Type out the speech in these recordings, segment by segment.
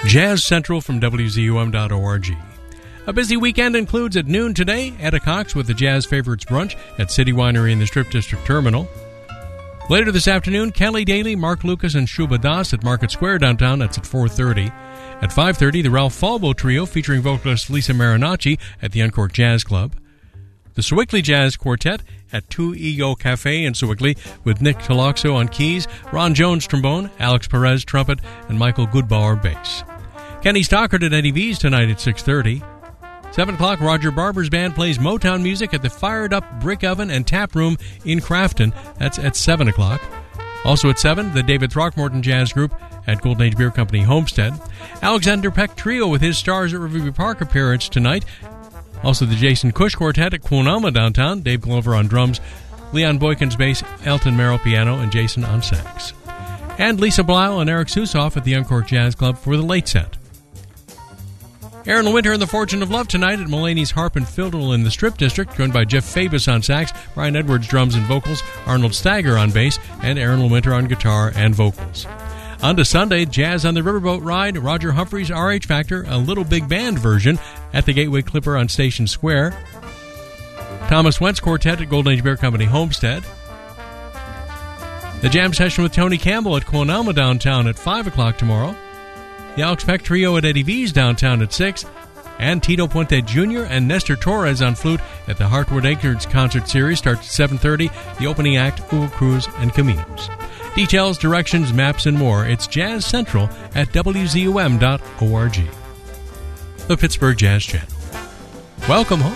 Jazz Central from WZUM.org. A busy weekend includes at noon today, Etta Cox with the Jazz Favorites Brunch at City Winery in the Strip District Terminal. Later this afternoon, Kelly Daly, Mark Lucas, and Shuba Das at Market Square downtown. That's at 4:30. At 5:30, the Ralph Falbo Trio featuring vocalist Lisa Marinacci at the Uncorked Jazz Club. The Sewickley Jazz Quartet at 2 Ego Cafe in Sewickley with Nick Taloxo on keys, Ron Jones trombone, Alex Perez trumpet, and Michael Goodbauer bass. Kenny Stockard at Eddie V's tonight at 6:30. 7 o'clock, Roger Barber's band plays Motown music at the Fired Up Brick Oven and Tap Room in Crafton. That's at 7 o'clock. Also at 7, the David Throckmorton Jazz Group at Golden Age Beer Company Homestead. Alexander Peck Trio with his Stars at Riverview Park appearance tonight. Also the Jason Cush Quartet at Quonama downtown. Dave Glover on drums, Leon Boykins bass, Elton Merrill piano, and Jason on sax. And Lisa Blau and Eric Susoff at the Uncorked Jazz Club for the late set. Aaron Winter and the Fortune of Love tonight at Mulaney's Harp and Fiddle in the Strip District, joined by Jeff Fabus on sax, Brian Edwards drums and vocals, Arnold Stagger on bass, and Aaron Winter on guitar and vocals. On to Sunday, Jazz on the Riverboat Ride, Roger Humphreys' RH Factor, a little big band version at the Gateway Clipper on Station Square. Thomas Wentz Quartet at Golden Age Beer Company Homestead. The Jam Session with Tony Campbell at Quonama downtown at 5 o'clock tomorrow. The Alex Peck Trio at Eddie V's downtown at 6, and Tito Puente Jr. and Nestor Torres on flute at the Heartwood Acres concert series starts at 7:30. The opening act, Hugo Cruz and Caminos. Details, directions, maps, and more. It's Jazz Central at WZUM.org. The Pittsburgh Jazz Channel. Welcome home.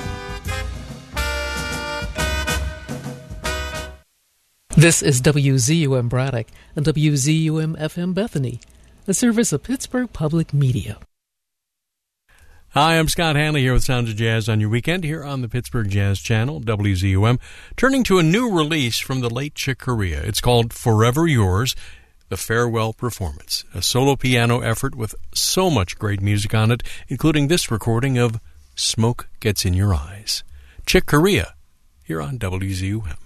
This is WZUM Braddock and WZUM FM Bethany, a service of Pittsburgh Public Media. Hi, I'm Scott Hanley here with Sounds of Jazz on your weekend here on the Pittsburgh Jazz Channel, WZUM, turning to a new release from the late Chick Corea. It's called Forever Yours, the Farewell Performance, a solo piano effort with so much great music on it, including this recording of Smoke Gets in Your Eyes. Chick Corea here on WZUM.